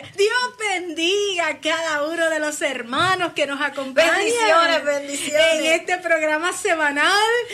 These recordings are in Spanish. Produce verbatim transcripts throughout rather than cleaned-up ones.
Dios bendiga a cada uno de los hermanos que nos acompañan. Bendiciones, bendiciones. En este programa semanal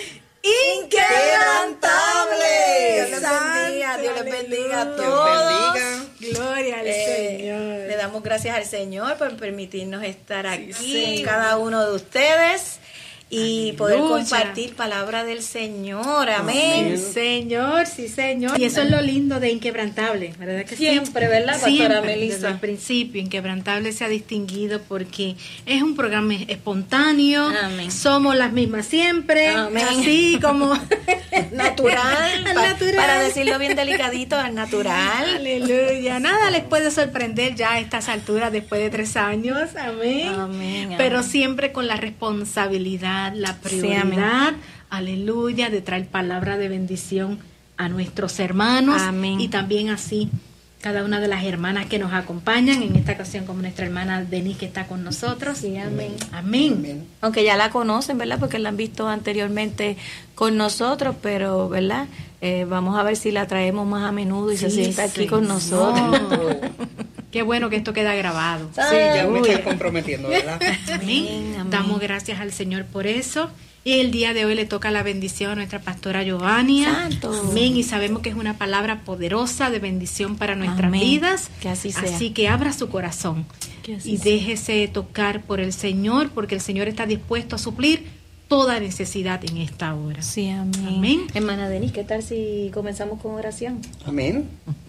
Inquebrantable. Dios les Santo, bendiga, Dios les bendiga a aleluya. todos. Gloria al Eh, Señor. Le damos gracias al Señor por permitirnos estar aquí, sí. cada uno de ustedes, y Aleluya. poder compartir palabra del Señor. Amén. Sí, Señor, sí, Señor. Y eso es lo lindo de Inquebrantable, ¿verdad que Siempre, sí? ¿verdad, pastora Siempre, Melissa? desde el principio, Inquebrantable se ha distinguido porque es un programa espontáneo. Amén. Somos las mismas siempre. Amén. Así como... Natural, pa- Natural. para decirlo bien delicadito, es natural. Aleluya. Nada les puede sorprender ya a estas alturas después de tres años. Amén. Amén, Pero amén. siempre con la responsabilidad, la Sí, prioridad, amén. aleluya, de traer palabra de bendición a nuestros hermanos. Amén. Y también así cada una de las hermanas que nos acompañan, en esta ocasión como nuestra hermana Denise que está con nosotros. Sí, amén. Amén. Amén. Aunque ya la conocen, ¿verdad? Porque la han visto anteriormente con nosotros, pero, ¿verdad? Eh, vamos a ver si la traemos más a menudo y se Sí, sienta aquí Señor. con nosotros. Qué bueno que esto queda grabado. Sí, ya me Aleluya. están comprometiendo, ¿verdad? Amén. Amén, amén. Damos gracias al Señor por eso. Y el día de hoy le toca la bendición a nuestra pastora Giovania. Santo. Amén. Y sabemos que es una palabra poderosa de bendición para nuestras Amén. vidas. Que así sea. Así que abra su corazón Que así y sea. déjese tocar por el Señor, porque el Señor está dispuesto a suplir toda necesidad en esta hora. Sí, amén. Amén. Hermana Denise, ¿qué tal si comenzamos con oración? Amén.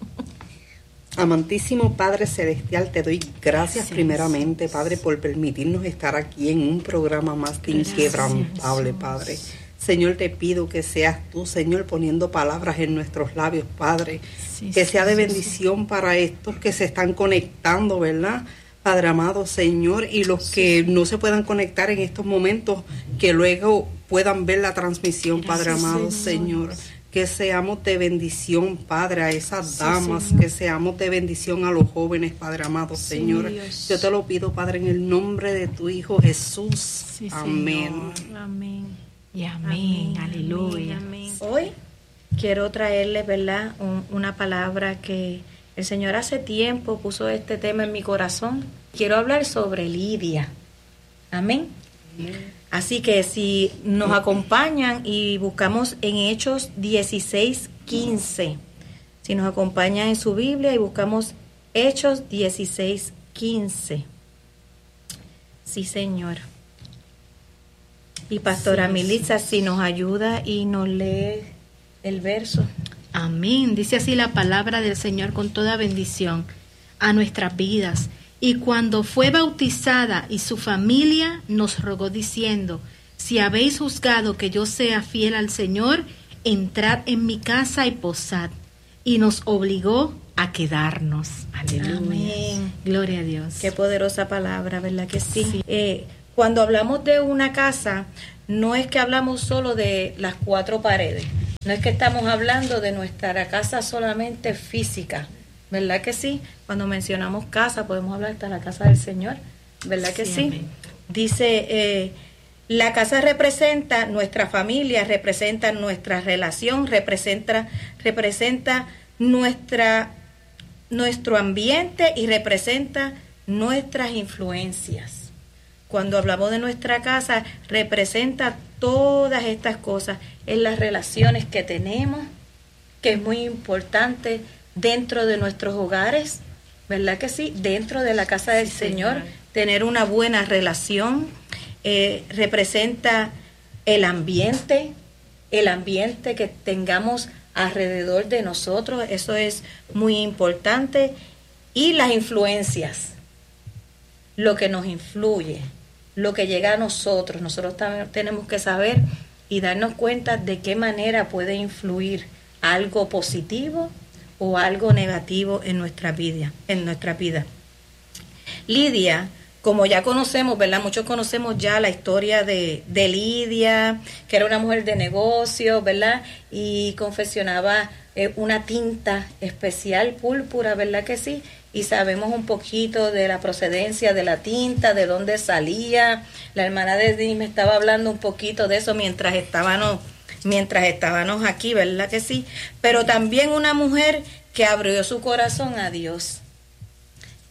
Amantísimo Padre Celestial, te doy gracias Sí, primeramente, Padre, por permitirnos estar aquí en un programa más de Inquebrantable, Padre. Señor, te pido que seas tú, Señor, poniendo palabras en nuestros labios, Padre. Sí, que sí, sea de sí, bendición para estos que se están conectando, ¿verdad? Padre amado, Señor, y los que no se puedan conectar en estos momentos, que luego puedan ver la transmisión, Padre Gracias, amado, Señor. Señor. Que seamos de bendición, Padre, a esas Sí, damas, Señor. que seamos de bendición a los jóvenes, Padre amado, Sí, Señor. Dios. Yo te lo pido, Padre, en el nombre de tu Hijo Jesús. Sí, Amén. Señor. Amén. Y amén. Aleluya. Amén, amén. Hoy quiero traerles, ¿verdad?, Un- una palabra que el Señor hace tiempo puso este tema en mi corazón. Quiero hablar sobre Lidia. Amén. Así que si nos acompañan y buscamos en Hechos dieciséis quince, si nos acompañan en su Biblia y buscamos Hechos dieciséis quince. Sí, Señor. Y Pastora Sí, Melissa, si nos ayuda y nos lee el verso. Amén. Dice así la palabra del Señor con toda bendición a nuestras vidas. Y cuando fue bautizada y su familia nos rogó diciendo, si habéis juzgado que yo sea fiel al Señor, entrad en mi casa y posad. Y nos obligó a quedarnos. Aleluya. Amén. Gloria a Dios. Qué poderosa palabra, ¿verdad que sí? Sí. Eh, cuando hablamos de una casa, no es que hablamos solo de las cuatro paredes. No es que estamos hablando de nuestra casa solamente física, ¿verdad que sí? Cuando mencionamos casa, podemos hablar hasta la casa del Señor, ¿verdad que Sí, sí? amén. Dice, eh, la casa representa nuestra familia, representa nuestra relación, representa, representa nuestra, nuestro ambiente y representa nuestras influencias. Cuando hablamos de nuestra casa, representa todas estas cosas en las relaciones que tenemos, que es muy importante dentro de nuestros hogares, ¿verdad que sí? Dentro de la casa del Sí, Señor, Señor. tener una buena relación, eh, representa el ambiente, el ambiente que tengamos alrededor de nosotros, eso es muy importante, y las influencias, lo que nos influye, lo que llega a nosotros. Nosotros también tenemos que saber y darnos cuenta de qué manera puede influir algo positivo o algo negativo en nuestra vida, en nuestra vida. Lidia, como ya conocemos, ¿verdad? Muchos conocemos ya la historia de, de Lidia, que era una mujer de negocios, ¿verdad? Y confeccionaba eh, una tinta especial, púrpura, ¿verdad que sí? Y sabemos un poquito de la procedencia de la tinta, de dónde salía. La hermana de Denise me estaba hablando un poquito de eso mientras estábamos, mientras estábamos aquí, ¿verdad que sí? Pero también una mujer que abrió su corazón a Dios.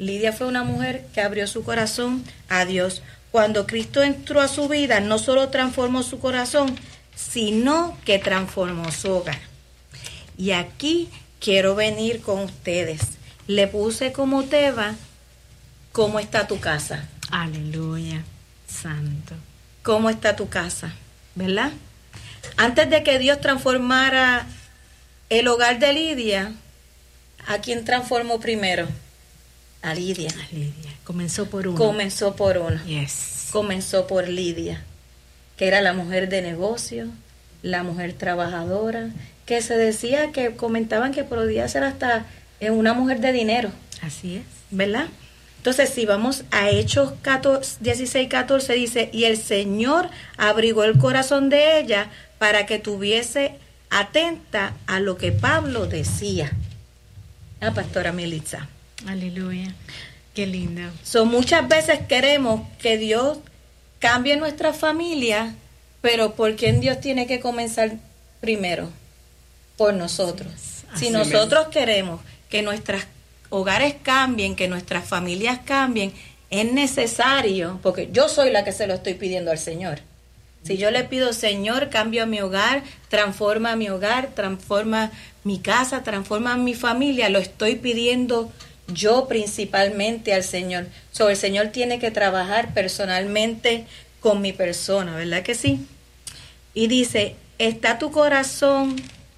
Lidia fue una mujer que abrió su corazón a Dios. Cuando Cristo entró a su vida, no solo transformó su corazón, sino que transformó su hogar. Y aquí quiero venir con ustedes. Le puse como tema, ¿cómo está tu casa? Aleluya, santo. ¿Cómo está tu casa? ¿Verdad? Antes de que Dios transformara el hogar de Lidia, ¿a quién transformó primero? A Lidia. A Lidia. Comenzó por uno. Comenzó por uno. Yes. Comenzó por Lidia, que era la mujer de negocio, la mujer trabajadora, que se decía, que comentaban que podía ser hasta una mujer de dinero. Así es. ¿Verdad? Entonces, si vamos a Hechos dieciséis catorce, dice, y el Señor abrigó el corazón de ella para que tuviese atenta a lo que Pablo decía. La pastora Militza. Aleluya. Qué lindo. So, muchas veces queremos que Dios cambie nuestra familia, pero ¿por quién Dios tiene que comenzar primero? Por nosotros. Así Si nosotros queremos que nuestros hogares cambien, que nuestras familias cambien, es necesario, porque yo soy la que se lo estoy pidiendo al Señor. Si yo le pido, Señor, cambia mi hogar, transforma mi hogar, transforma mi casa, transforma mi familia, lo estoy pidiendo yo principalmente al Señor. So, el Señor tiene que trabajar personalmente con mi persona, ¿verdad que sí? Y dice, ¿está tu corazón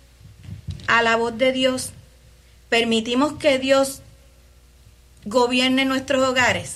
a la voz de Dios? ¿Permitimos que Dios gobierne nuestros hogares?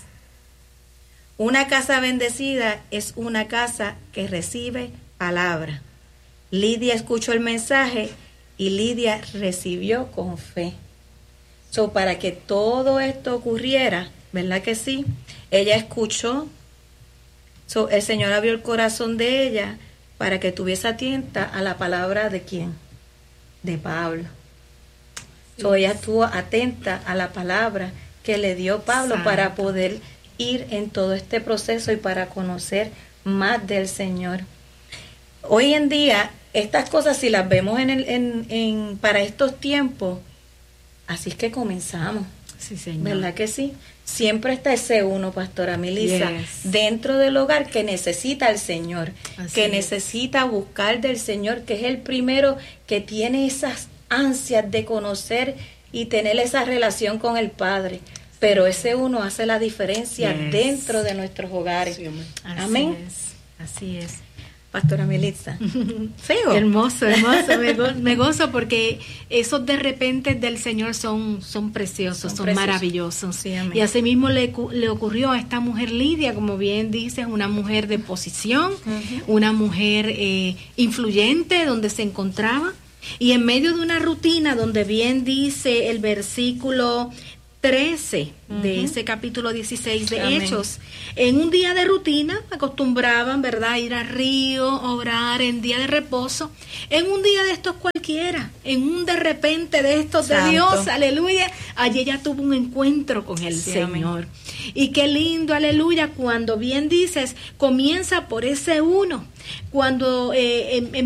Una casa bendecida es una casa que recibe palabra. Lidia escuchó el mensaje y Lidia recibió con fe. So, para que todo esto ocurriera, ¿verdad que sí? Ella escuchó. So, el Señor abrió el corazón de ella para que estuviese atenta a la palabra de quién? De Pablo. So, ella estuvo atenta a la palabra que le dio Pablo Santo. Para poder ir en todo este proceso y para conocer más del Señor. Hoy en día, estas cosas, si las vemos en el, en, en, para estos tiempos, así es que comenzamos. Sí, señor. ¿Verdad que sí? Siempre está ese uno, pastora Melissa, Yes. dentro del hogar que necesita al Señor, Así que es. necesita buscar del Señor, que es el primero que tiene esas ansias de conocer y tener esa relación con el Padre. Pero ese uno hace la diferencia Yes. dentro de nuestros hogares. Sí, amén. Así Amén. es. Así es. Pastora Melissa. Feo. Hermoso, hermoso. Me, go- me gozo porque esos de repente del Señor son, son preciosos, Son son, preciosos. maravillosos. Sí, amén. Y así mismo le, cu- le ocurrió a esta mujer Lidia, como bien dices, una mujer de posición, Ujú. una mujer eh, influyente donde se encontraba. Y en medio de una rutina donde bien dice el versículo trece de Ujú. ese capítulo dieciséis de Amén. Hechos. En un día de rutina acostumbraban, ¿verdad?, ir al río, orar en día de reposo. En un día de estos cualquiera, en un de repente de estos Santo. de Dios, aleluya, allí ella tuvo un encuentro con el Sí, Señor. Y qué lindo, aleluya, cuando bien dices, comienza por ese uno. Cuando eh, en, en